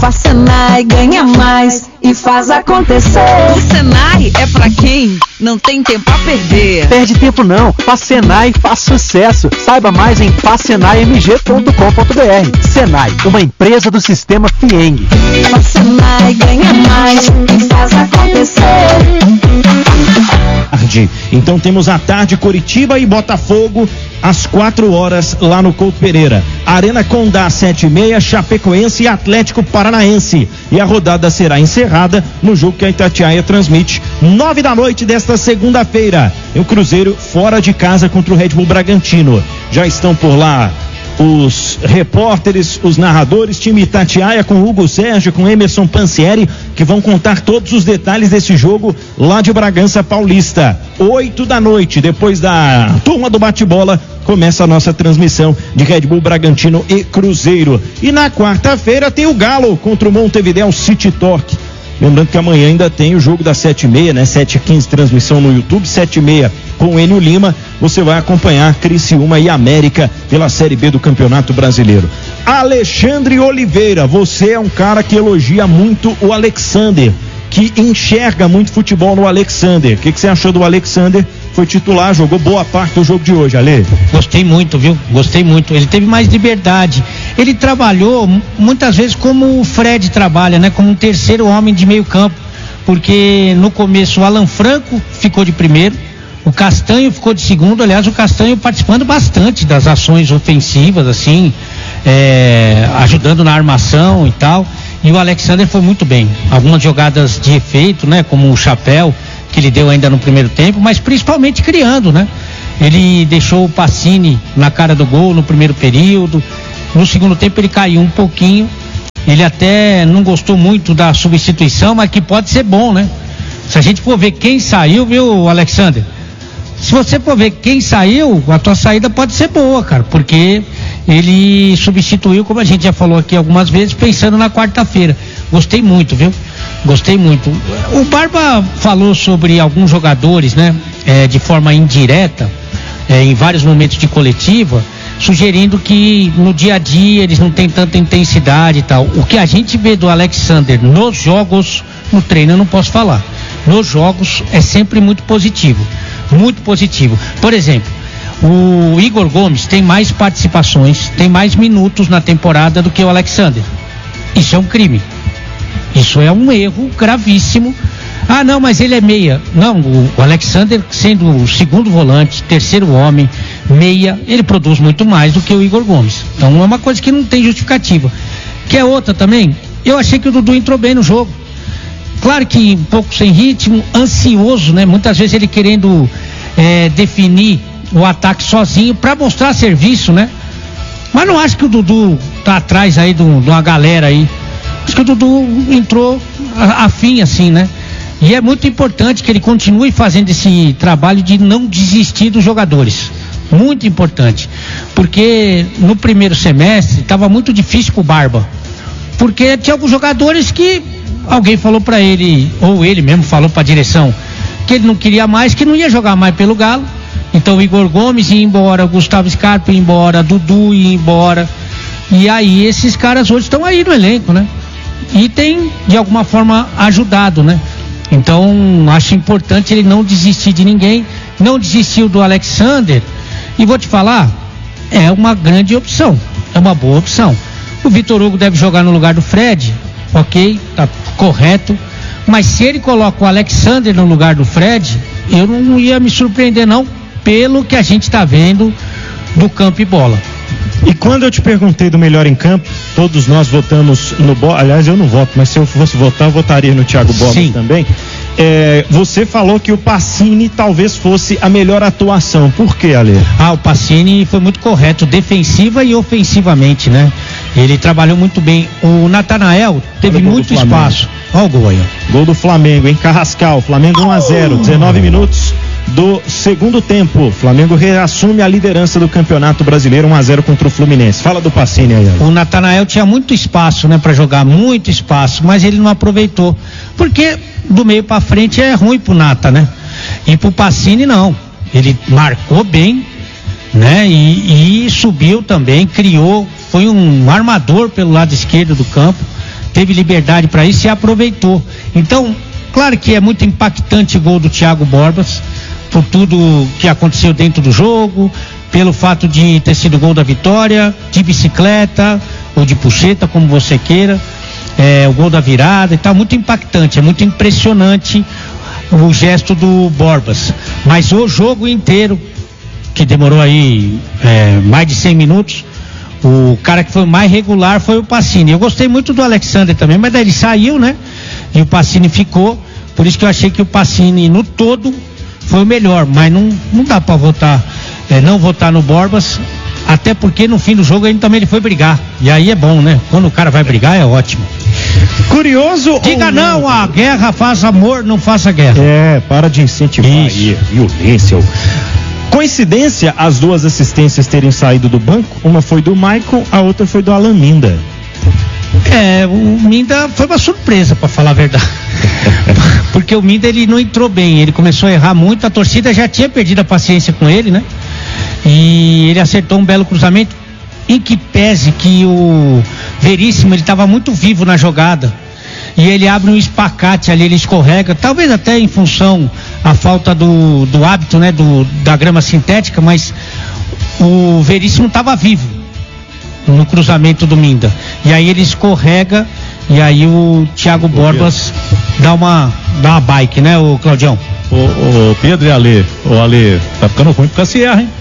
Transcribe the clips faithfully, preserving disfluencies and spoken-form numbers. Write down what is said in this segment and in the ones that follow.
Faz Senai, ganha mais e faz acontecer. O Senai é pra quem não tem tempo a perder. Perde tempo não, faz Senai, faz sucesso. Saiba mais em faz senai m g ponto com ponto b r. Senai, uma empresa do sistema Fieng. Faz Senai, ganha mais e faz acontecer. Então temos a tarde Coritiba e Botafogo às quatro horas lá no Couto Pereira. Arena Condá sete e meia, Chapecoense e Atlético Paranaense. E a rodada será encerrada no jogo que a Itatiaia transmite nove da noite desta segunda-feira. O Cruzeiro fora de casa contra o Red Bull Bragantino. Já estão por lá os repórteres, os narradores, time Itatiaia com Hugo Sérgio, com Emerson Pansieri, que vão contar todos os detalhes desse jogo lá de Bragança Paulista. Oito da noite, depois da turma do bate-bola, começa a nossa transmissão de Red Bull Bragantino e Cruzeiro. E na quarta-feira tem o Galo contra o Montevideo City Torque. Lembrando que amanhã ainda tem o jogo das sete e meia, né? sete e quinze, transmissão no YouTube, sete e meia com o Enio Lima. Você vai acompanhar Criciúma e América pela Série B do Campeonato Brasileiro. Alexandre Oliveira, você é um cara que elogia muito o Alexander, que enxerga muito futebol no Alexander. O que, que você achou do Alexander? Foi titular, jogou boa parte do jogo de hoje, Ale. Gostei muito, viu? Gostei muito. Ele teve mais liberdade. Ele trabalhou muitas vezes como o Fred trabalha, né? Como um terceiro homem de meio campo. Porque no começo o Alan Franco ficou de primeiro, o Castanho ficou de segundo. Aliás, o Castanho participando bastante das ações ofensivas, assim, é, ajudando na armação e tal. E o Alexander foi muito bem. Algumas jogadas de efeito, né? Como o chapéu que ele deu ainda no primeiro tempo, mas principalmente criando, né? Ele deixou o Pacini na cara do gol no primeiro período. No segundo tempo ele caiu um pouquinho. Ele até não gostou muito da substituição, mas que pode ser bom, né? Se a gente for ver quem saiu, viu, Alexander? Se você for ver quem saiu, a tua saída pode ser boa, cara, porque ele substituiu, como a gente já falou aqui algumas vezes, pensando na quarta-feira. Gostei muito, viu? Gostei muito. O Barba falou sobre alguns jogadores, né? É, de forma indireta, é, em vários momentos de coletiva, sugerindo que no dia a dia eles não têm tanta intensidade e tal. O que a gente vê do Alexander nos jogos, no treino eu não posso falar. Nos jogos é sempre muito positivo. Muito positivo. Por exemplo, o Igor Gomes tem mais participações, tem mais minutos na temporada do que o Alexander. Isso é um crime. Isso é um erro gravíssimo. Ah, não, mas ele é meia. Não, o Alexander, sendo o segundo volante, terceiro homem, meia, ele produz muito mais do que o Igor Gomes. Então é uma coisa que não tem justificativa. Que é outra também, eu achei que o Dudu entrou bem no jogo. Claro que um pouco sem ritmo, ansioso, né? Muitas vezes ele querendo é, definir o ataque sozinho para mostrar serviço, né? Mas não acho que o Dudu tá atrás aí de uma galera aí. Acho que o Dudu entrou afim, assim, né? E é muito importante que ele continue fazendo esse trabalho de não desistir dos jogadores. Muito importante. Porque no primeiro semestre estava muito difícil pro Barba. Porque tinha alguns jogadores que alguém falou para ele, ou ele mesmo falou para a direção, que ele não queria mais, que não ia jogar mais pelo Galo. Então o Igor Gomes ia embora, o Gustavo Scarpa ia embora, Dudu ia embora. E aí esses caras hoje estão aí no elenco, né? E tem de alguma forma ajudado, né? Então acho importante ele não desistir de ninguém. Não desistiu do Alexander. E vou te falar, é uma grande opção, é uma boa opção. O Vitor Hugo deve jogar no lugar do Fred, ok, tá correto. Mas se ele coloca o Alexander no lugar do Fred, eu não ia me surpreender não, pelo que a gente está vendo do campo e bola. E quando eu te perguntei do melhor em campo, todos nós votamos no Bola. Aliás, eu não voto, mas se eu fosse votar, eu votaria no Thiago Bola também. É, você falou que o Pacini talvez fosse a melhor atuação. Por quê, Ale? Ah, o Pacini foi muito correto, defensiva e ofensivamente, né? Ele trabalhou muito bem. O Natanael teve muito espaço. Olha o gol aí. Gol do Flamengo, em Carrascal. Flamengo um a zero, dezenove minutos do segundo tempo. Flamengo reassume a liderança do Campeonato Brasileiro, um a zero contra o Fluminense. Fala do Pacini aí. O Natanael tinha muito espaço, né, para jogar, muito espaço, mas ele não aproveitou. Porque do meio para frente é ruim pro Nata, né? E pro Pacini não. Ele marcou bem, né? E, e subiu também, criou, foi um armador pelo lado esquerdo do campo. teve liberdade para isso e aproveitou. Então, claro que é muito impactante o gol do Thiago Borbas, por tudo que aconteceu dentro do jogo, pelo fato de ter sido gol da vitória, de bicicleta ou de puxeta, como você queira, é, o gol da virada e tal, muito impactante, é muito impressionante o gesto do Borbas. Mas o jogo inteiro, que demorou aí é, mais de cem minutos, o cara que foi mais regular foi o Pacini. Eu gostei muito do Alexander também, mas daí ele saiu, né? E o Pacini ficou, por isso que eu achei que o Pacini no todo foi o melhor, mas não, não dá pra votar, é, não votar no Borbas, até porque no fim do jogo ele também ele foi brigar, e aí é bom, né? Quando o cara vai brigar é ótimo. Curioso. Diga não, não, a guerra faz amor, não faça guerra. É, para de incentivar Isso. aí a violência. Coincidência as duas assistências terem saído do banco? Uma foi do Maicon, a outra foi do Alan Minda. É, o Minda foi uma surpresa, pra falar a verdade. Porque o Minda ele não entrou bem, ele começou a errar muito, a torcida já tinha perdido a paciência com ele, né? E ele acertou um belo cruzamento, em que pese que o Veríssimo ele estava muito vivo na jogada. E ele abre um espacate ali, ele escorrega, talvez até em função a falta do, do hábito, né, do, da grama sintética, mas o Veríssimo estava vivo no cruzamento do Minda. E aí ele escorrega e aí o Thiago Borbas dá uma, dá uma bike, né, o Claudião? O, o Pedro e Ale, o Ale tá ficando ruim pro Cassierra, hein?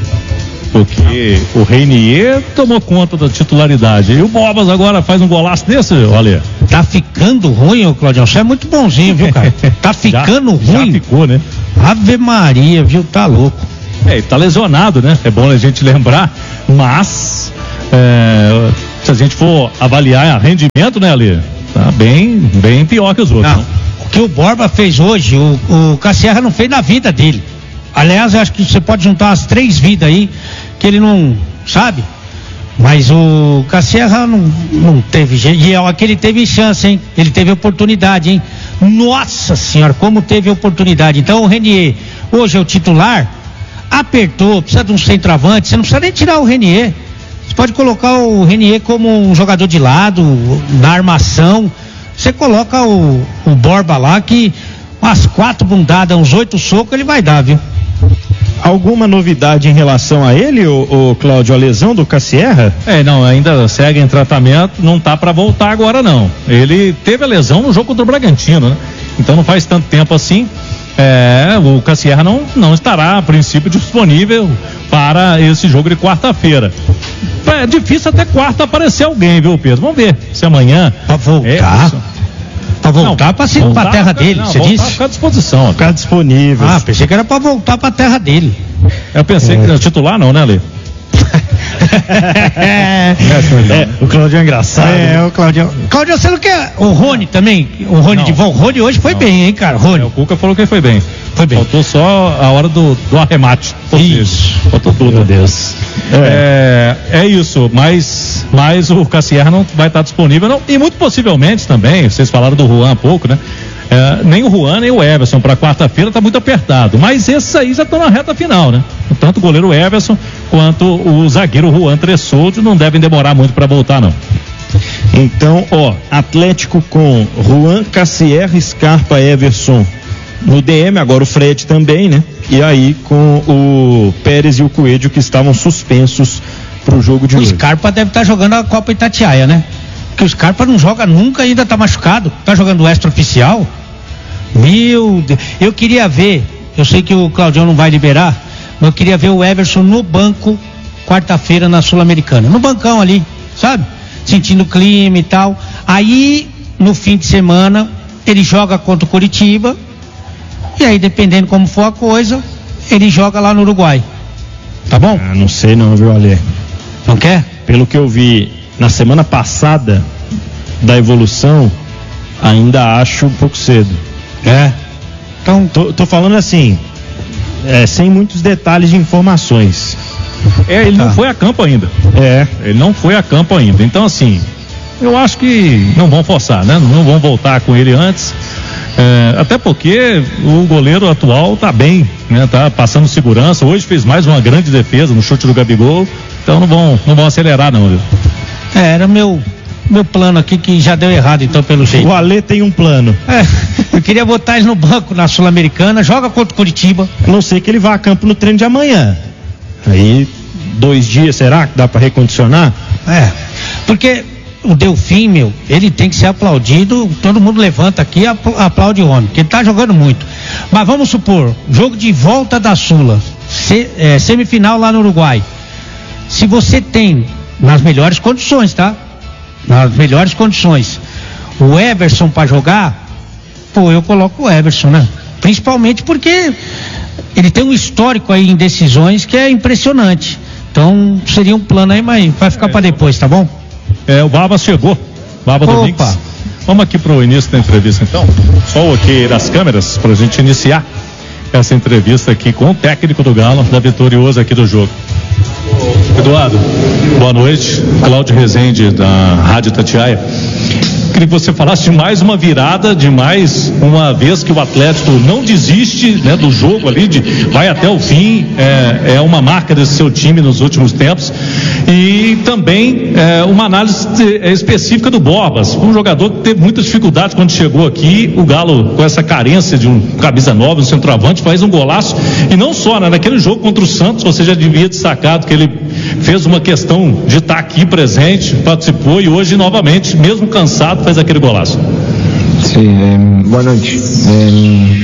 Porque o Reinier tomou conta da titularidade. E o Borbas agora faz um golaço desse, Ale. Tá ficando ruim, ô Claudião. Você é muito bonzinho, viu, cara? Tá ficando já, ruim. Já ficou, né? Ave Maria, viu? Tá louco. É, ele tá lesionado, né? É bom a gente lembrar. Mas, é, se a gente for avaliar rendimento, né, Ale? Tá bem, bem pior que os outros. Não. Né? O que o Borba fez hoje, o, o Cassierra não fez na vida dele. Aliás, eu acho que você pode juntar as três vidas aí, que ele não, sabe? Mas o Cassierra não, não teve jeito. E é que ele teve chance, hein? Ele teve oportunidade, hein? Nossa senhora, como teve oportunidade. Então o Renier, hoje é o titular, apertou, precisa de um centroavante, você não precisa nem tirar o Renier. Você pode colocar o Renier como um jogador de lado, na armação. Você coloca o, o Borba lá, que umas quatro bundadas, uns oito socos, ele vai dar, viu? Alguma novidade em relação a ele, o, o Cláudio, a lesão do Cassierra? É, não, ainda segue em tratamento, não tá pra voltar agora não. Ele teve a lesão no jogo contra o Bragantino, né? Então não faz tanto tempo assim. É, o Cassierra não, não estará a princípio disponível para esse jogo de quarta-feira. É difícil até quarta aparecer alguém, viu, Pedro? Vamos ver se amanhã. Pra voltar. É, Pra voltar não, pra, se, voltar pra terra pra, dele, não, você disse? Ficar à disposição. Ficar disponível. Ah, pensei que era pra voltar pra terra dele. Eu pensei é. que era titular não, né, Lê? é, é, o Claudio é engraçado. É, o Claudio. Claudio, você não quer o Rony também? O Rony não. de volta. O Rony hoje foi não. bem, hein, cara? Rony. É, o Cuca falou que foi bem. Foi bem. Faltou só a hora do, do arremate. Isso. Faltou tudo. Meu Deus. É, é, é isso, mas, mas o Cassierra não vai estar disponível, não. E muito possivelmente também, vocês falaram do Juan há pouco, né? É, nem o Juan nem o Everson para quarta-feira tá muito apertado, mas esses aí já estão na reta final, né? Tanto o goleiro Everson quanto o zagueiro Juan Tressoldi não devem demorar muito para voltar, não. Então, ó, Atlético com Juan, Cassierra, Scarpa, Everson no D M, agora o Fred também, né? E aí com o Pérez e o Coelho que estavam suspensos pro jogo de o hoje. O Scarpa deve estar tá jogando a Copa Itatiaia, né? Porque o Scarpa não joga nunca, ainda tá machucado. Tá jogando extra-oficial? Meu Deus. Eu queria ver, eu sei que o Claudião não vai liberar, mas eu queria ver o Everson no banco quarta-feira na Sul-Americana. No bancão ali, sabe? Sentindo o clima e tal. Aí, no fim de semana, ele joga contra o Curitiba. E aí, dependendo como for a coisa, ele joga lá no Uruguai. Tá bom? Ah, não sei não, viu, Ale? Não quer? Pelo que eu vi na semana passada da evolução, ainda acho um pouco cedo. É? Então, tô, tô falando assim, é, sem muitos detalhes de informações. É, ele tá. não foi a campo ainda. É. Ele não foi a campo ainda. Então, assim, eu acho que não vão forçar, né? Não vão voltar com ele antes. É, até porque o goleiro atual tá bem, né? Tá passando segurança. Hoje fez mais uma grande defesa no chute do Gabigol. Então não vão, não vão acelerar, não, viu? É, era meu meu plano aqui que já deu errado, então, pelo jeito. O Alê tem um plano. É, eu queria botar ele no banco na Sul-Americana, joga contra o Curitiba. Não sei que ele vá a campo no treino de amanhã. Aí, dois dias, será que dá pra recondicionar? É, porque o Delfim, meu, ele tem que ser aplaudido, todo mundo levanta aqui e aplaude o homem, porque ele tá jogando muito. Mas vamos supor, jogo de volta da Sula, se, é, semifinal lá no Uruguai. Se você tem, nas melhores condições, tá? Nas melhores condições, o Everson pra jogar, pô, eu coloco o Everson, né? Principalmente porque ele tem um histórico aí em decisões que é impressionante. Então, seria um plano aí, mas vai ficar pra depois, tá bom? É, o Barbas chegou. Barbas Domingues. Vamos aqui pro início da entrevista, então. Só o ok das câmeras pra gente iniciar essa entrevista aqui com o técnico do Galo, da vitoriosa aqui do jogo. Eduardo, boa noite. Cláudio Rezende, da Rádio Itatiaia. Queria que você falasse de mais uma virada, de mais uma vez que o Atlético não desiste, né, do jogo ali, de, vai até o fim, é, é uma marca desse seu time nos últimos tempos. E também é, uma análise específica do Borbas, um jogador que teve muitas dificuldades quando chegou aqui. O Galo, com essa carência de um camisa nova, um centroavante, faz um golaço. E não só, né, naquele jogo contra o Santos, você já devia destacado que ele fez uma questão de estar aqui presente, participou, e hoje novamente, mesmo cansado, faz aquele golaço. Sim, eh, boa noite. Eh,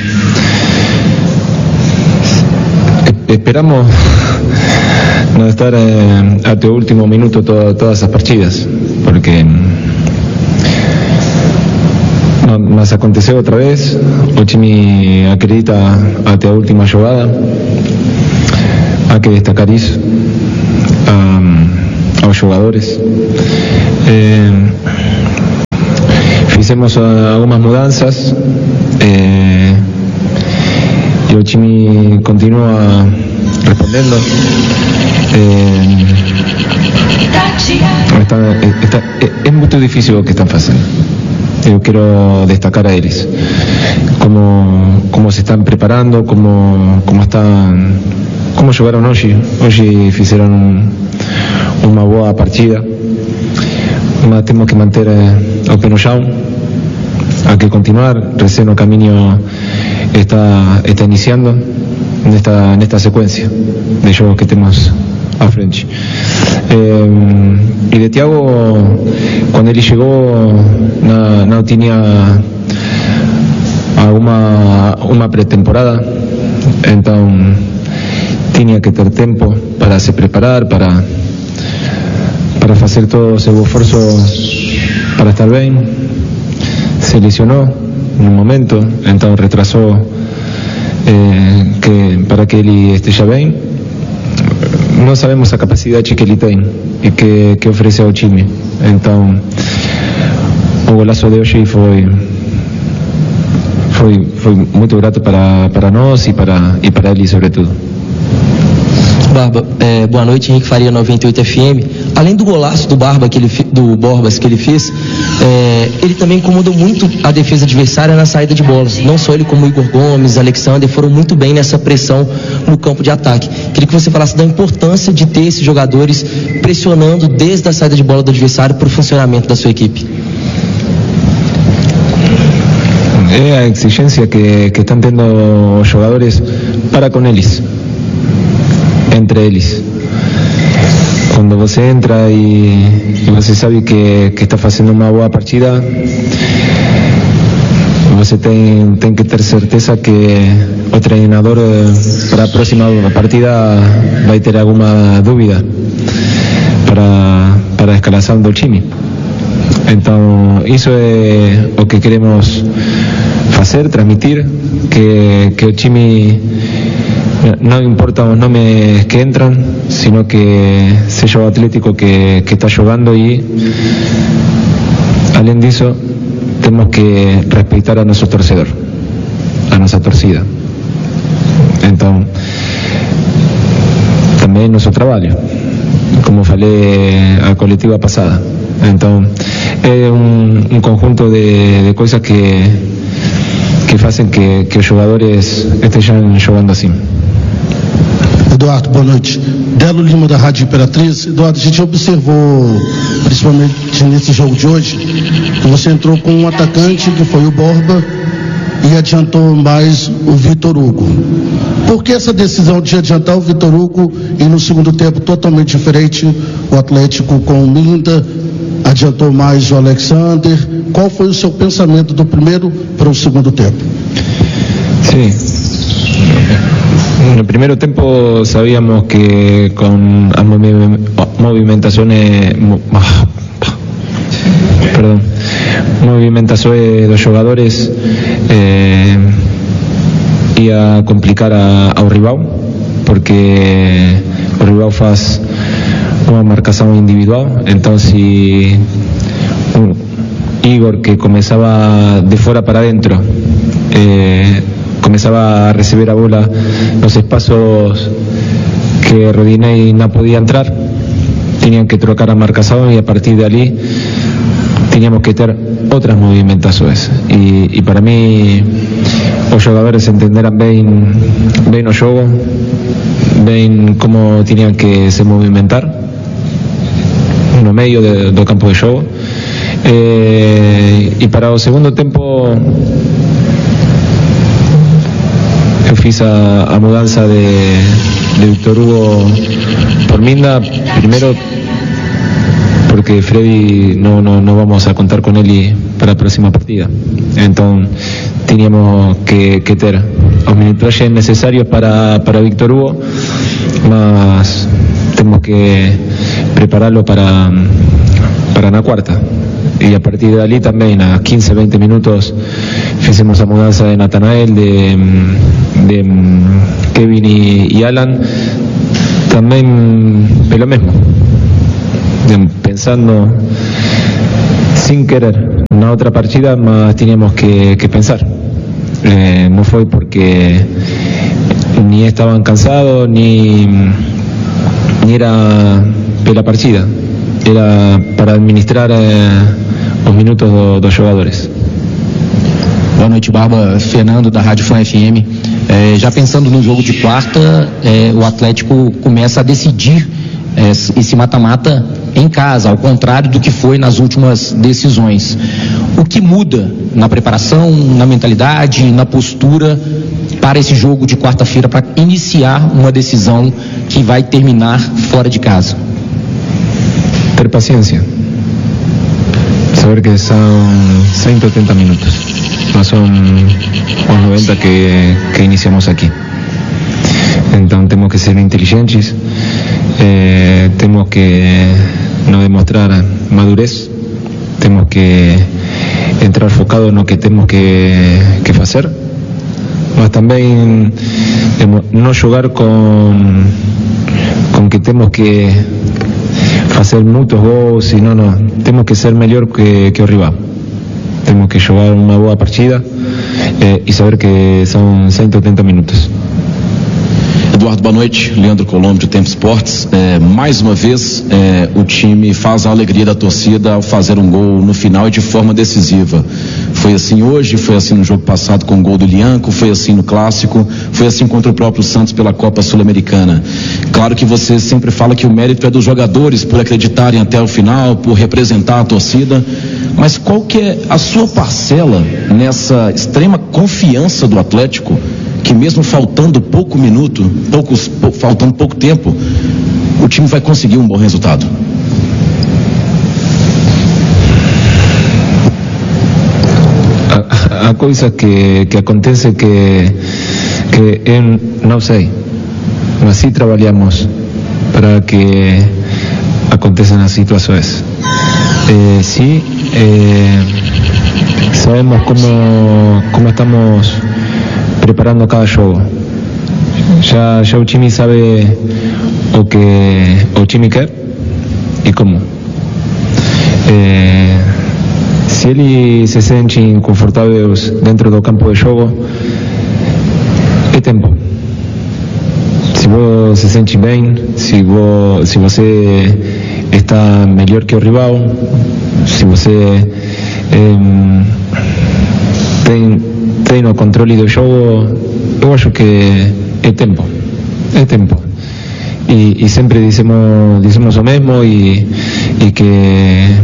esperamos no estar eh, até o último minuto to, todas as partidas, porque no, mas aconteceu outra vez. O time acredita até a última jogada. Há que destacar isso um, aos jogadores. Eh, Fizemos algumas mudanças eh, e o time continua respondendo. Eh, está, está, é, é muito difícil o que estão fazendo. Eu quero destacar a eles como, como se estão preparando, como, como estão, como jogaram hoje. Hoje fizeram um, uma boa partida, mas temos que manter o pé no chão. Hay que continuar, recién el camino está, está iniciando en esta, en esta secuencia de juegos que tenemos a frente. Eh, y de Thiago, cuando él llegó, no, no tenía alguna una pretemporada, entonces tenía que tener tiempo para se preparar, para, para hacer todo ese esfuerzo para estar bien. Se lesionó en un momento, entonces retrasó eh, que para que él esteja bem. Não sabemos a capacidade que ele tem e que, que oferece ao time. Então, o golaço de hoje foi foi foi muito grato para para nós e para e para ele sobretudo. Barba, é, boa noite, Henrique Faria, noventa e oito F M. Além do golaço do Barba que ele, do Borbas que ele fez, é, ele também incomodou muito a defesa adversária na saída de bola. Não só ele, como o Igor Gomes, Alexander foram muito bem nessa pressão no campo de ataque. Queria que você falasse da importância de ter esses jogadores pressionando desde a saída de bola do adversário para o funcionamento da sua equipe. É a exigência que, que estão tendo os jogadores para com eles. Entre eles. Quando você entra e, e você sabe que, que está fazendo uma boa partida, você tem, tem que ter certeza que o treinador para a próxima partida vai ter alguma dúvida para, para a escalação do time. Então, isso é o que queremos fazer, transmitir, que, que o time no importa los nombres que entran, sino que seja o Atlético que, que está jugando y além disso temos que respeitar a nosso torcedor, a nossa torcida. Então, também nosso trabalho, como falei a coletiva passada. Então, é um, um conjunto de, de coisas que que fazem que, que os jogadores estejam jogando assim. Eduardo, boa noite. Delo Lima, da Rádio Imperatriz. Eduardo, a gente observou, principalmente nesse jogo de hoje, você entrou com um atacante que foi o Borba e adiantou mais o Vitor Hugo. Por que essa decisão de adiantar o Vitor Hugo e no segundo tempo totalmente diferente, o Atlético com o Minda, adiantou mais o Alexander? Qual foi o seu pensamento do primeiro para o segundo tempo? Sí. En el primer tiempo sabíamos que con las movi- movimentaciones, mo- perdón, movimentaciones de los jugadores eh, iba a complicar a, a rival, porque o rival faz uma marcação individual, então se um Igor que começava de fora para dentro eh, comenzaba a recibir a bola los espacios que Rodinei no podía entrar, tenían que trocar a marcación y a partir de allí teníamos que tener otras movimentaciones y, y para mí los jugadores entenderan bien, bien o juego, bien cómo tenían que se movimentar no medio de, del campo de juego eh, y para el segundo tiempo fiz a, a mudanza de, de Víctor Hugo por Minda, primero porque Freddy no, no, no vamos a contar con él y para la próxima partida, entonces teníamos que, que tener los minutos necesarios para, para Víctor Hugo, más tenemos que prepararlo para, para la cuarta. Y a partir de allí también a quince, veinte minutos hicimos la mudanza de Natanael, de, de Kevin y, y Alan, también de lo mismo, de, pensando sin querer una otra partida, más teníamos que, que pensar. Eh, no fue porque ni estaban cansados ni, ni era de la partida, era para administrar eh, os minutos do, dos jogadores. Boa noite, Barba. Fernando, da Rádio Fã F M. É, já pensando no jogo de quarta, é, o Atlético começa a decidir é, esse mata-mata em casa, ao contrário do que foi nas últimas decisões. O que muda na preparação, na mentalidade, na postura para esse jogo de quarta-feira, para iniciar uma decisão que vai terminar fora de casa? Ter paciência. Saber que son ciento ochenta minutos, no son los noventa que, que iniciamos aquí. Entonces tenemos que ser inteligentes, eh, tenemos que no demostrar madurez, tenemos que entrar focado en lo que tenemos que, que hacer, mas también no jugar con, con que tenemos que hacer muchos gols y no, no, tenemos que ser mejor que, que el rival, tenemos que jugar una buena partida eh, y saber que son ciento ochenta minutos. Eduardo, boa noite. Leandro Colombo, de Tempo Esportes. É, mais uma vez, é, o time faz a alegria da torcida ao fazer um gol no final e de forma decisiva. Foi assim hoje, foi assim no jogo passado com o gol do Lianco, foi assim no Clássico, foi assim contra o próprio Santos pela Copa Sul-Americana. Claro que você sempre fala que o mérito é dos jogadores por acreditarem até o final, por representar a torcida, mas qual que é a sua parcela nessa extrema confiança do Atlético, que mesmo faltando pouco minuto, poucos, pou, faltando pouco tempo, o time vai conseguir um bom resultado? A, a coisa que, que acontece que, que eu não sei, mas sim trabalhamos para que aconteçam as situações. Eh, sim, eh, sabemos como, como estamos preparando cada jogo. Já, já o time sabe o que o time quer e como. Eh, se eles se sentem confortáveis dentro do campo de jogo, é tempo. Se você se sente bem, se, vo, se você está melhor que o rival, se você eh, tem tem o controle do jogo, eu acho que é tempo, é tempo. E, e sempre dizemos, dizemos o mesmo e, e que um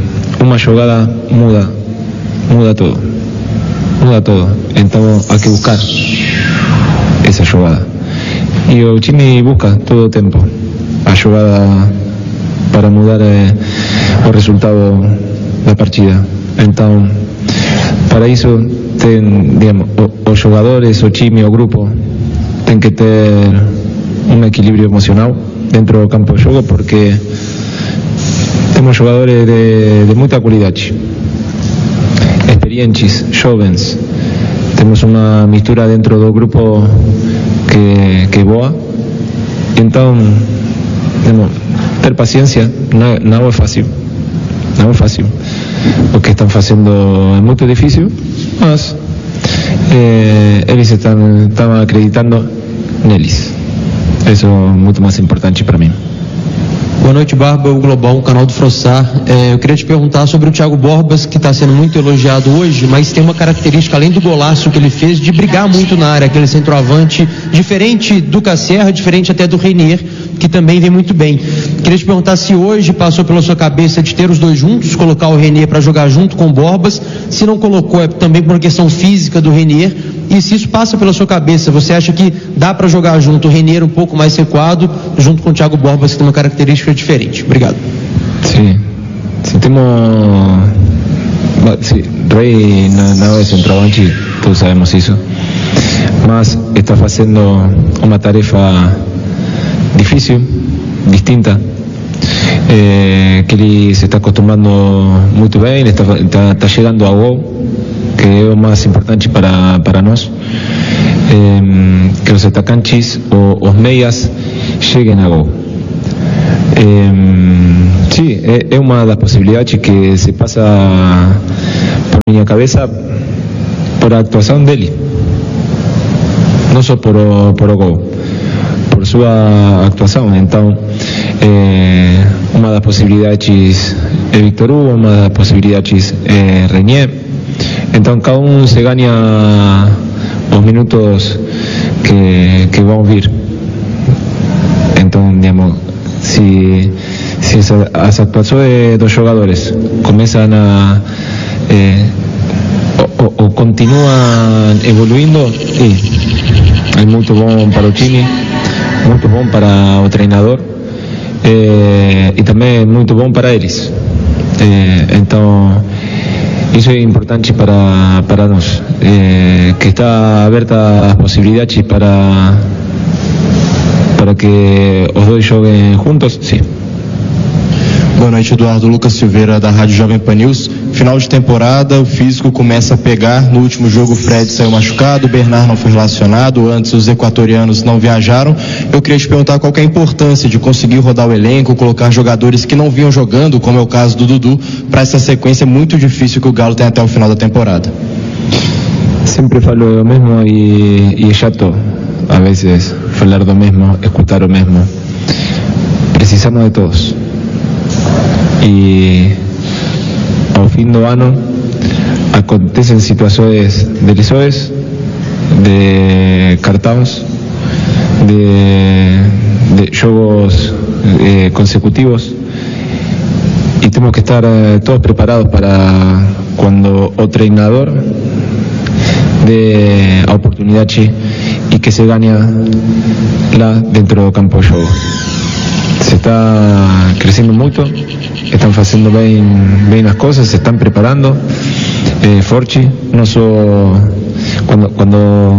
uma jogada muda, muda todo, muda todo. Então hay que buscar essa jogada. E o time busca todo o tempo a jogada para mudar eh, o resultado da partida. Então, para isso tem, digamos, os jogadores, o time, o grupo tem que ter um equilíbrio emocional dentro do campo de jogo, porque temos jogadores de, de muita qualidade, experientes, jovens. Temos uma mistura dentro do grupo que, que é boa. Então, temos, ter paciência não, não é fácil. Não é fácil. O que estão fazendo é muito difícil, mas eh, eles estão, estão acreditando neles. Isso é muito mais importante para mim. Boa noite, Barba, o Global, o canal do Frossar. É, eu queria te perguntar sobre o Thiago Borbas, que está sendo muito elogiado hoje, mas tem uma característica, além do golaço que ele fez, de brigar muito na área, aquele centroavante, diferente do Casserra, diferente até do Reinier, que também vem muito bem. Queria te perguntar se hoje passou pela sua cabeça de ter os dois juntos, colocar o Reinier para jogar junto com o Borbas, se não colocou é também por uma questão física do Reinier, e se isso passa pela sua cabeça, você acha que dá para jogar junto o Reinier um pouco mais recuado, junto com o Thiago Borbas, que tem uma característica diferente? Obrigado. Sim, sim, temos... Sí, Rey não é centroavante, todos sabemos isso, mas está fazendo uma tarefa difícil, distinta, eh, que ele se está acostumando muito bem, está, está, está chegando ao gol, que é o mais importante para, para nós, eh, que os atacantes, ou os meias, cheguem a gol. Eh, sim, é, é uma das possibilidades que se passa por minha cabeça por a actuação dele, não só por o, por o gol, por sua actuação. Então, eh, uma das possibilidades é Victor Hugo, uma das possibilidades é Reinier. Então, cada um se ganha os minutos que, que vão vir. Então, digamos, se, se as actuações dos jogadores começam a eh, ou, ou continuam evoluindo, é muito bom para o time, muito bom para o treinador, eh, e também muito bom para eles. Eh, então, isso é importante para, para nós, eh, que está aberta as possibilidades para, para que os dois joguem juntos, sim. Boa noite, Eduardo. Lucas Silveira, da Rádio Jovem Pan News. Final de temporada, o físico começa a pegar. No último jogo o Fred saiu machucado, o Bernard não foi relacionado, antes os equatorianos não viajaram. Eu queria te perguntar qual que é a importância de conseguir rodar o elenco, colocar jogadores que não vinham jogando, como é o caso do Dudu, para essa sequência muito difícil que o Galo tem até o final da temporada. Sempre falo o mesmo e, e é chato, a vezes, falar do mesmo, escutar o mesmo. Precisamos de todos. E ao fim do ano acontecem situações de lesões, de cartões, de, de jogos eh, consecutivos, e temos que estar eh, todos preparados para quando o treinador dê a oportunidade e que se ganha lá dentro do campo de jogo. Se está crescendo muito, estão fazendo bem, bem as coisas, se estão preparando, eh, forte, não só quando, quando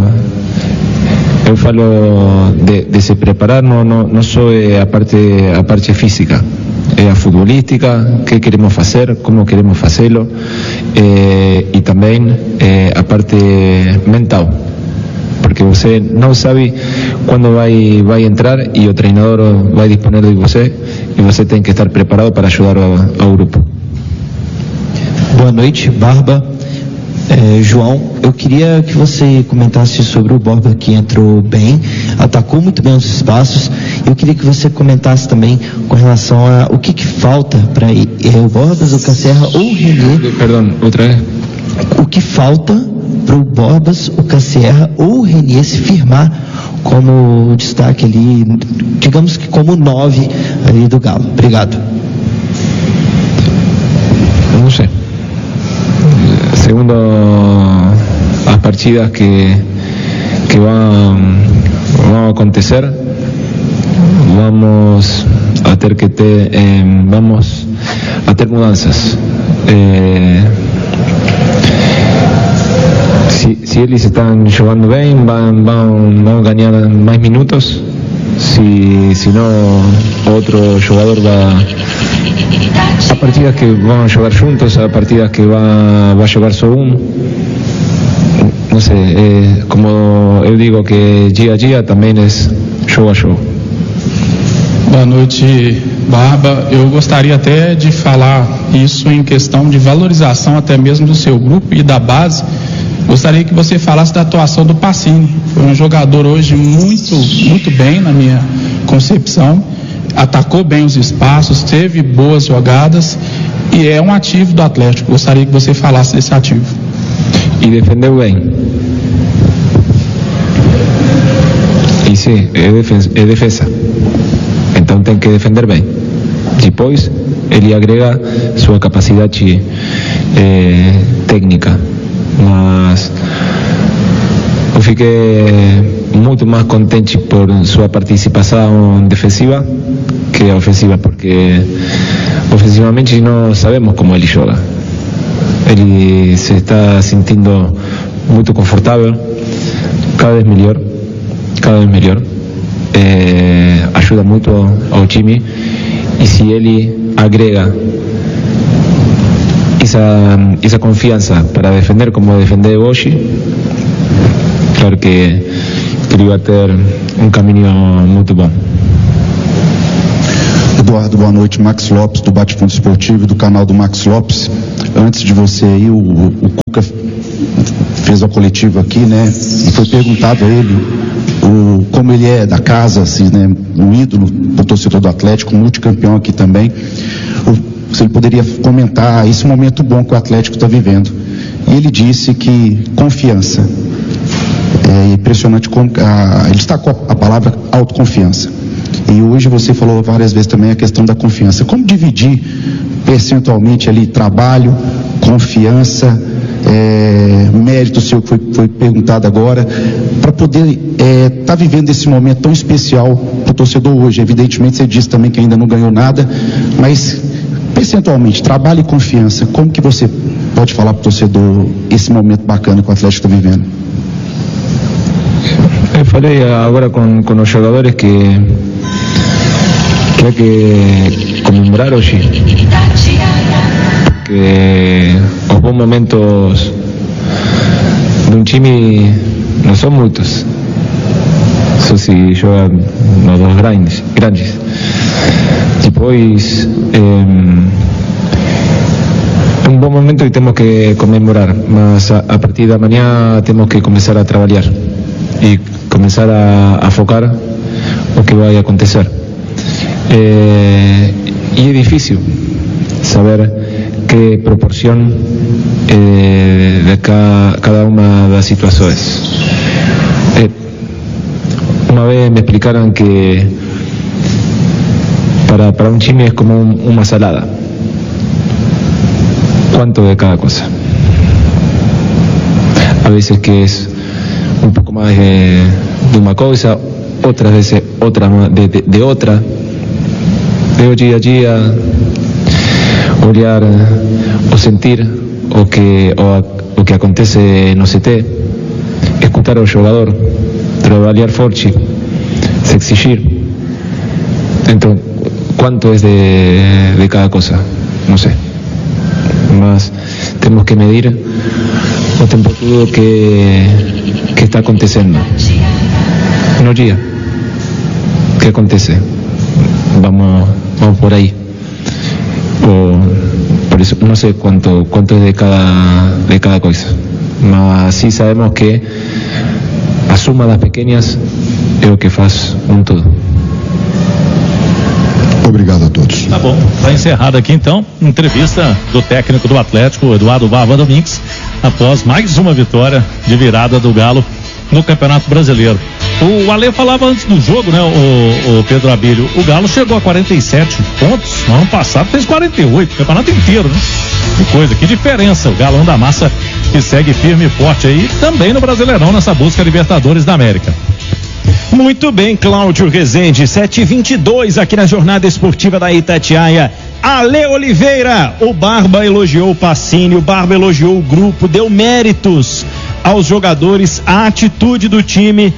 eu falo de, de se preparar, não, não, não só é a parte, a parte física, é a futebolística, que queremos fazer, como queremos fazê-lo, eh, e também eh, a parte mental, porque você não sabe quando vai, vai entrar e o treinador vai disponer de você, e você tem que estar preparado para ajudar ao, ao grupo. Boa noite, Barba. É, João, eu queria que você comentasse sobre o Borba, que entrou bem, atacou muito bem os espaços. Eu queria que você comentasse também com relação a o que, que falta para é, o Borbas, o Casserra ou o Reinier. Perdão, outra vez. O que falta para o Borbas, o Casserra ou o Reinier se firmar como destaque ali, digamos que como nove ali do Galo? Obrigado. Não sei. segundo las partidas que, que van, van a acontecer, vamos a tener que te, eh, vamos a tener mudanzas. Eh, si, si eles están jugando bien, van, van, van a ganar más minutos. Si, si no, otro jugador va a partidas que van a jugar juntos, a partidas que va, va a jugar solo uno. No sé, eh, como eu digo que dia a dia também é show a show. Boa noite, Barba. Eu gostaria até de falar isso em questão de valorização até mesmo do seu grupo e da base. Gostaria que você falasse da atuação do Pacini. Foi um jogador hoje muito, muito bem na minha concepção. Atacou bem os espaços, teve boas jogadas e é um ativo do Atlético. Gostaria que você falasse desse ativo. E defendeu bem. E sim, é defesa, é defesa. Então tem que defender bem. Depois ele agrega sua capacidade eh, técnica. Mas eu fiquei muito mais contente por sua participação defensiva que ofensiva, porque ofensivamente não sabemos como ele joga. Ele se está sentindo muito confortável, cada vez melhor, cada vez melhor. É, ajuda muito ao time, e se ele agrega esa, esa confianza para defender como defendeu hoje, claro que, que ele vai ter um caminho muito bom. Eduardo, boa noite. Max Lopes, do Bate-Fundo Esportivo, do canal do Max Lopes. Antes de você ir, o, o Cuca fez a coletiva aqui, né? E foi perguntado a ele o, como ele é da casa, assim, né? Um ídolo do torcedor do Atlético, um multicampeão aqui também. O, se ele poderia comentar esse momento bom que o Atlético está vivendo. E ele disse que confiança. É impressionante como a, ele está com a, a palavra autoconfiança. E hoje você falou várias vezes também a questão da confiança. Como dividir percentualmente ali trabalho, confiança, é, mérito seu que foi, foi perguntado agora, para poder estar é, tá vivendo esse momento tão especial para o torcedor hoje. Evidentemente você disse também que ainda não ganhou nada, mas percentualmente, trabalho e confiança, como que você pode falar para o torcedor esse momento bacana que o Atlético está vivendo? Eu falei agora com, com os jogadores que que hay que comemorar hoje, que os bons momentos de um time não são muitos, só se joga nos dois grandes, grandes. Depois é um bom momento e temos que comemorar, mas a, a partir da manhã temos que começar a trabalhar e começar a, a focar o que vai acontecer. Eh, y es difícil saber qué proporción eh, de cada, cada una de las situaciones. Eh, una vez me explicaron que para, para un time es como un, una salada. ¿Cuánto de cada cosa? A veces que es un poco más de, de una cosa, otras veces otra de, de, de otra. De dia a dia, olhar ou sentir o que, o, o que acontece no C T, escutar ao jogador, trabalhar forte, se exigir. Então, quanto é de, de cada coisa? Não sei. Mas temos que medir o tempo todo que, que está acontecendo. No dia. O que acontece? Vamos, vamos por ahí. O, por eso no sé cuánto cuánto es de cada de cada cosa, mas sí sabemos que a suma das pequeñas é o que faz um todo. Obrigado a todos. Tá bom, tá encerrada aqui então entrevista do técnico do Atlético, Eduardo Barba Domingues, após mais uma vitória de virada do Galo no Campeonato Brasileiro. O Ale falava antes do jogo, né, o, o Pedro Abílio, o Galo chegou a quarenta e sete pontos, no ano passado fez quarenta e oito, o campeonato inteiro, né? Que coisa, que diferença, o Galão da Massa que segue firme e forte aí, também no Brasileirão, nessa busca Libertadores da América. Muito bem, Cláudio Rezende, sete e vinte e dois aqui na Jornada Esportiva da Itatiaia. Ale Oliveira, o Barba elogiou o Pacini, o Barba elogiou o grupo, deu méritos aos jogadores, a atitude do time.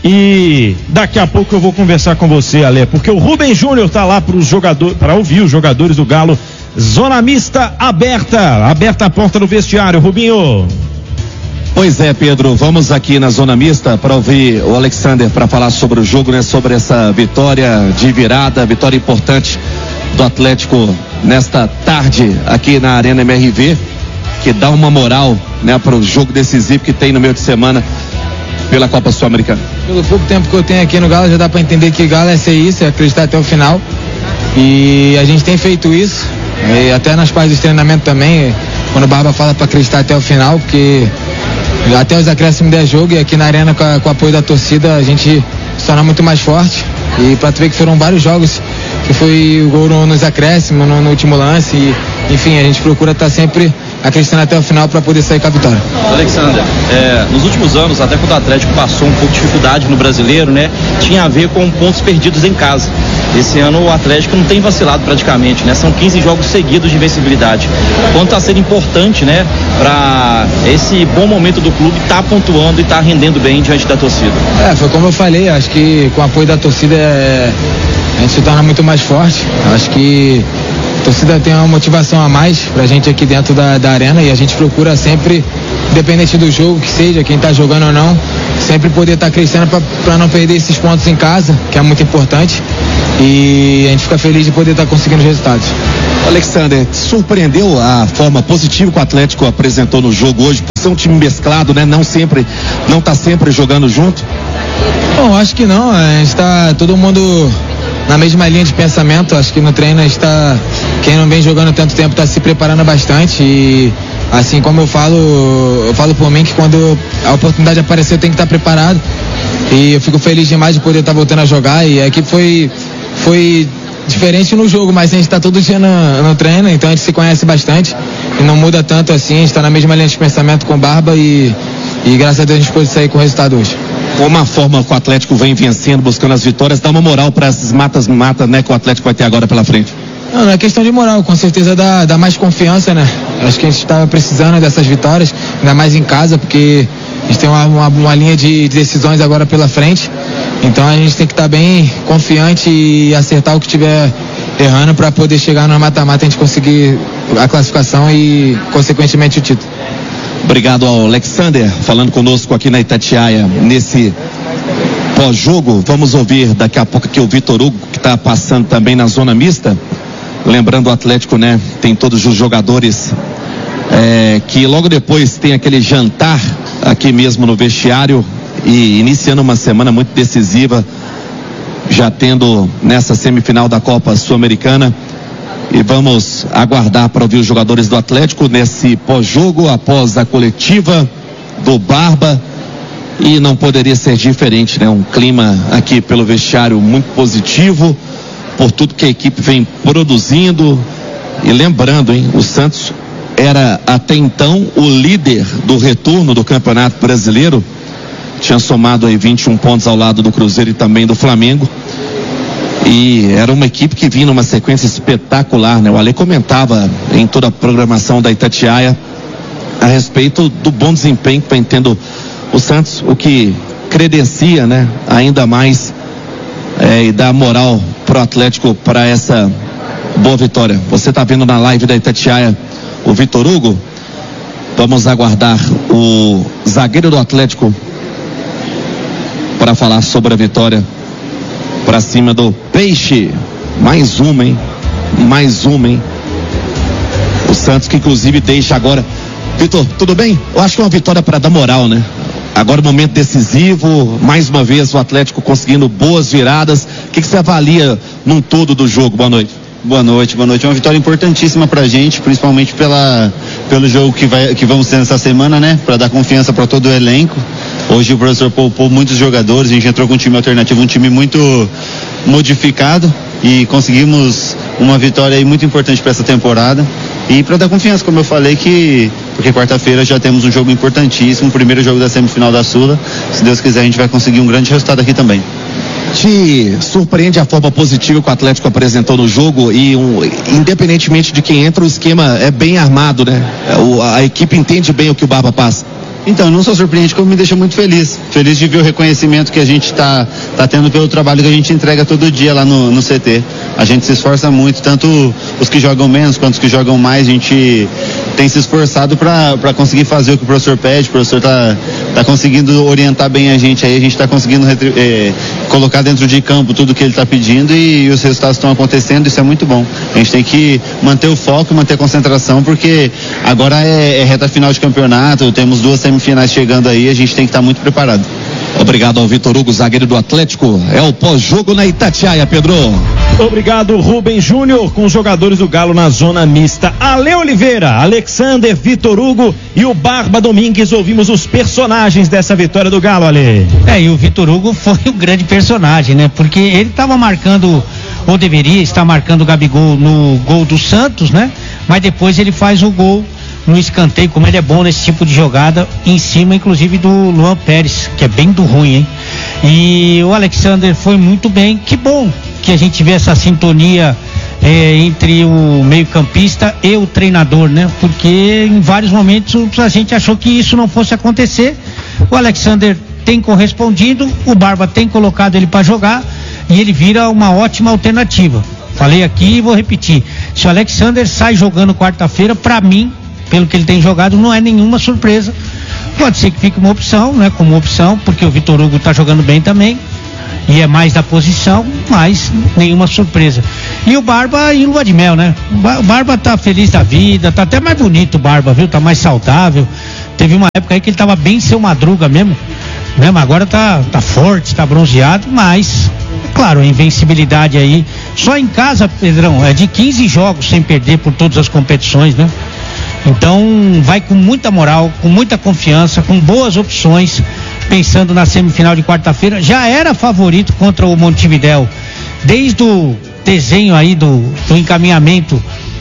E daqui a pouco eu vou conversar com você, Ale, porque o Rubem Júnior tá lá para os jogadores, para ouvir os jogadores do Galo. Zona mista aberta, aberta a porta do vestiário, Rubinho. Pois é, Pedro, vamos aqui na zona mista para ouvir o Alexander para falar sobre o jogo, né? Sobre essa vitória de virada, vitória importante do Atlético nesta tarde aqui na Arena M R V, que dá uma moral, né, para o jogo decisivo que tem no meio de semana pela Copa Sul-Americana. Pelo pouco tempo que eu tenho aqui no Galo, já dá para entender que Galo é ser isso, é acreditar até o final. E a gente tem feito isso, e até nas partes de treinamento também, quando o Barba fala para acreditar até o final, porque até os acréscimos de jogo, e aqui na Arena com, a, com o apoio da torcida a gente se torna muito mais forte. E para tu ver que foram vários jogos que foi o gol no, nos acréscimos, no, no último lance, e enfim, a gente procura estar sempre acreditando até o final para poder sair com a vitória. Alexander, é, nos últimos anos, até quando o Atlético passou um pouco de dificuldade no Brasileiro, né, tinha a ver com pontos perdidos em casa. Esse ano o Atlético não tem vacilado praticamente, né? São quinze jogos seguidos de invencibilidade. Quanto a ser importante, né, para esse bom momento do clube, tá pontuando e tá rendendo bem diante da torcida. É, foi como eu falei, acho que com o apoio da torcida é, a gente se torna muito mais forte. Acho que a torcida tem uma motivação a mais pra gente aqui dentro da, da arena, e a gente procura sempre, independente do jogo que seja, quem tá jogando ou não, sempre poder estar tá crescendo para não perder esses pontos em casa, que é muito importante, e a gente fica feliz de poder estar tá conseguindo os resultados. Alexander, surpreendeu a forma positiva que o Atlético apresentou no jogo hoje, por ser um time mesclado, né? Não sempre, não tá sempre jogando junto? Bom, acho que não, a gente tá todo mundo na mesma linha de pensamento. Acho que no treino a gente tá, quem não vem jogando tanto tempo tá se preparando bastante, e assim como eu falo, eu falo por mim que quando a oportunidade aparecer eu tenho que estar preparado, e eu fico feliz demais de poder estar voltando a jogar. E a equipe foi, foi diferente no jogo, mas a gente está todo dia no, no treino, então a gente se conhece bastante e não muda tanto assim. A gente está na mesma linha de pensamento com o Barba, e, e graças a Deus a gente pôde sair com o resultado hoje. Como a forma que o Atlético vem vencendo, buscando as vitórias, dá uma moral para essas matas-matas, né, que o Atlético vai ter agora pela frente? Não, não é questão de moral, com certeza dá, dá mais confiança, né? Acho que a gente estava precisando dessas vitórias, ainda mais em casa, porque a gente tem uma, uma, uma linha de decisões agora pela frente. Então a gente tem que estar bem confiante e acertar o que estiver errando para poder chegar no mata-mata e a gente conseguir a classificação e, consequentemente, o título. Obrigado ao Alexander, falando conosco aqui na Itatiaia, nesse pós-jogo. Vamos ouvir daqui a pouco aqui o Vitor Hugo, que está passando também na zona mista. Lembrando, o Atlético, né, tem todos os jogadores é, que logo depois tem aquele jantar aqui mesmo no vestiário, e iniciando uma semana muito decisiva, já tendo nessa semifinal da Copa Sul-Americana. E vamos aguardar para ouvir os jogadores do Atlético nesse pós-jogo, após a coletiva do Barba. E não poderia ser diferente, né? Um clima aqui pelo vestiário muito positivo, por tudo que a equipe vem produzindo. E lembrando, hein, o Santos era até então o líder do retorno do Campeonato Brasileiro. Tinha somado aí vinte e um pontos ao lado do Cruzeiro e também do Flamengo. E era uma equipe que vinha numa sequência espetacular, né? O Ale comentava em toda a programação da Itatiaia a respeito do bom desempenho que vem tendo o Santos, o que credencia, né, ainda mais é, e dá moral pro Atlético para essa boa vitória. Você tá vendo na live da Itatiaia o Vitor Hugo. Vamos aguardar o zagueiro do Atlético para falar sobre a vitória para cima do Peixe. Mais uma, hein? Mais uma, hein? O Santos, que inclusive deixa agora. Vitor, tudo bem? Eu acho que é uma vitória para dar moral, né? Agora, momento decisivo, mais uma vez o Atlético conseguindo boas viradas. O que, que você avalia num todo do jogo? Boa noite. Boa noite, boa noite. É uma vitória importantíssima pra gente, principalmente pela, pelo jogo que, vai, que vamos ter nessa semana, né? Pra dar confiança para todo o elenco. Hoje o professor poupou muitos jogadores, a gente entrou com um time alternativo, um time muito modificado, e conseguimos uma vitória aí muito importante para essa temporada. E para dar confiança, como eu falei, que porque quarta-feira já temos um jogo importantíssimo, o primeiro jogo da semifinal da Sula. Se Deus quiser, a gente vai conseguir um grande resultado aqui também. Te surpreende a forma positiva que o Atlético apresentou no jogo e um, independentemente de quem entra, o esquema é bem armado, né? O, a equipe entende bem o que o Barba passa. Então, não só surpreende, como me deixa muito feliz. Feliz de ver o reconhecimento que a gente está tá tendo pelo trabalho que a gente entrega todo dia lá no, no C T. A gente se esforça muito, tanto os que jogam menos quanto os que jogam mais. A gente tem se esforçado para conseguir fazer o que o professor pede. O professor está tá conseguindo orientar bem a gente aí. A gente está conseguindo é, colocar dentro de campo tudo que ele está pedindo e, e os resultados estão acontecendo. Isso é muito bom. A gente tem que manter o foco, manter a concentração, porque agora é, é reta final de campeonato. Temos duas semifinais finais chegando aí, a gente tem que estar muito preparado. Obrigado ao Vitor Hugo, zagueiro do Atlético. É o pós-jogo na Itatiaia, Pedro. Obrigado, Rubem Júnior, com os jogadores do Galo na zona mista. Ale Oliveira, Alexander, Vitor Hugo e o Barba Domingues. Ouvimos os personagens dessa vitória do Galo, Ale. É, e o Vitor Hugo foi o grande personagem, né? Porque ele estava marcando, ou deveria estar marcando o Gabigol no gol do Santos, né? Mas depois ele faz o gol no escanteio, como ele é bom nesse tipo de jogada, em cima inclusive do Luan Pérez, que é bem do ruim, hein? E o Alexander foi muito bem. Que bom que a gente vê essa sintonia é, entre o meio-campista e o treinador, né? Porque em vários momentos a gente achou que isso não fosse acontecer. O Alexander tem correspondido, o Barba tem colocado ele para jogar e ele vira uma ótima alternativa. Falei aqui e vou repetir: se o Alexander sai jogando quarta-feira, para mim, pelo que ele tem jogado, não é nenhuma surpresa. Pode ser que fique uma opção, né? Como opção, porque o Vitor Hugo tá jogando bem também e é mais da posição, mas nenhuma surpresa. E o Barba em lua de mel, né? O Barba tá feliz da vida, tá até mais bonito o Barba, viu? Tá mais saudável. Teve uma época aí que ele tava bem seu Madruga mesmo, né? Mas agora tá, tá forte, tá bronzeado, mas claro, a invencibilidade aí, só em casa, Pedrão, é de quinze jogos sem perder por todas as competições, né? Então vai com muita moral, com muita confiança, com boas opções, pensando na semifinal de quarta-feira. Já era favorito contra o Montevidéu desde o desenho aí do, do encaminhamento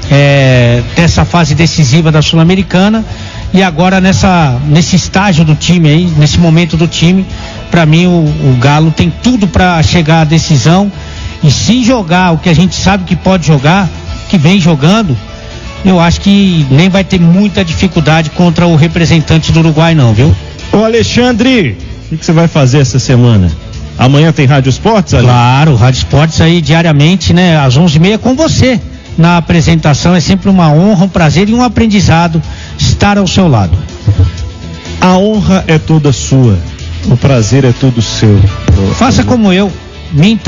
é, dessa fase decisiva da Sul-Americana, e agora nessa, nesse estágio do time aí, nesse momento do time, para mim o, o Galo tem tudo para chegar à decisão, e se jogar o que a gente sabe que pode jogar, que vem jogando, eu acho que nem vai ter muita dificuldade contra o representante do Uruguai não, viu? Ô Alexandre, o que, que você vai fazer essa semana? Amanhã tem Rádio Esportes, Ale? Claro, Rádio Esportes aí diariamente, né? Às onze e meia com você na apresentação. É sempre uma honra, um prazer e um aprendizado estar ao seu lado. A honra é toda sua, o prazer é todo seu. Faça como eu, minta.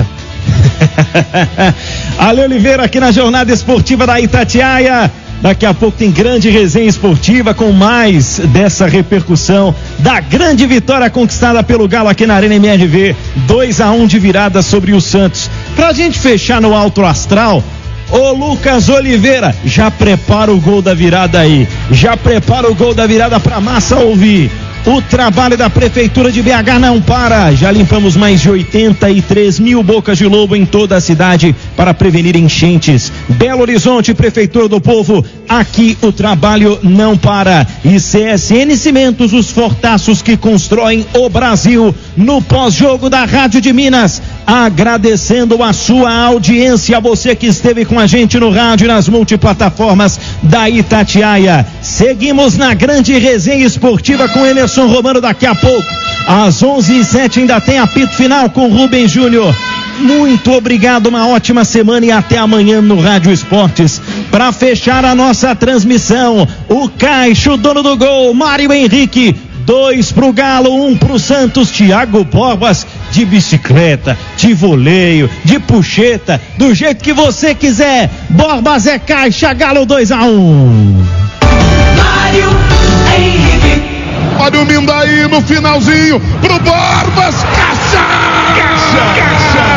Ale Oliveira aqui na Jornada Esportiva da Itatiaia. Daqui a pouco tem grande resenha esportiva com mais dessa repercussão da grande vitória conquistada pelo Galo aqui na Arena M R V, dois a um de virada sobre o Santos. Pra gente fechar no alto astral, ô Lucas Oliveira, já prepara o gol da virada aí, já prepara o gol da virada pra massa ouvir. O trabalho da Prefeitura de B H não para. Já limpamos mais de oitenta e três mil bocas de lobo em toda a cidade para prevenir enchentes. Belo Horizonte, Prefeitura do Povo, aqui o trabalho não para. E C S N Cimentos, os fortaços que constroem o Brasil. No pós-jogo da Rádio de Minas, agradecendo a sua audiência, você que esteve com a gente no rádio e nas multiplataformas da Itatiaia. Seguimos na grande resenha esportiva com Emerson Romano daqui a pouco. Às onze e sete ainda tem apito final com Rubem Júnior. Muito obrigado, uma ótima semana e até amanhã no Rádio Esportes. Para fechar a nossa transmissão, o Caixo, dono do gol, Mário Henrique. Dois pro Galo, um pro Santos. Thiago Borbas, de bicicleta, de voleio, de puxeta, do jeito que você quiser. Borbas é Caixa, Galo dois a um. Mário Henrique. Olha o Mindaí no finalzinho pro Borbas. Caixa! Caixa! Caixa!